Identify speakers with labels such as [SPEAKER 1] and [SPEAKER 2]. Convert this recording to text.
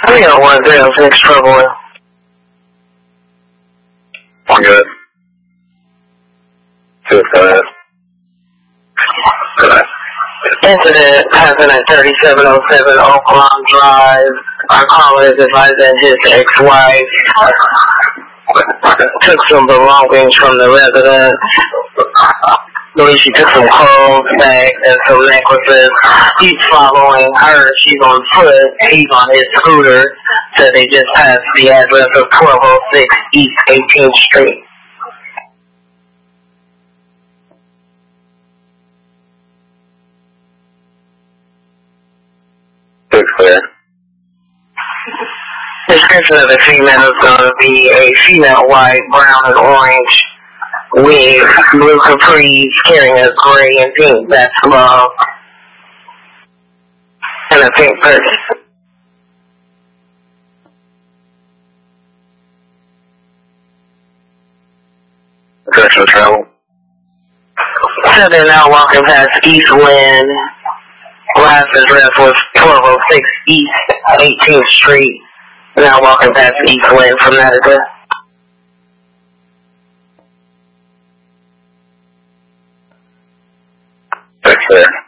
[SPEAKER 1] 30106 Trouble.
[SPEAKER 2] I'm good. Good, go ahead. Good.
[SPEAKER 1] Incident happened at 3707 Oaklawn Drive. Our caller is advised that his ex-wife took some belongings from the residence. I believe she took some clothes, bags, and some necklaces. He's following her. She's on foot. He's on his scooter. So they just passed the address of 1206 East 18th Street.
[SPEAKER 2] Good, clear.
[SPEAKER 1] Description of the female is going to be a female white, brown, and orange with blue capris carrying a gray and pink basketball and a pink purse.
[SPEAKER 2] Direction of travel.
[SPEAKER 1] So they're now walking past East Wind. Last address was 1206 East 18th Street. Now walking past East Wind from that address.
[SPEAKER 2] That's fair.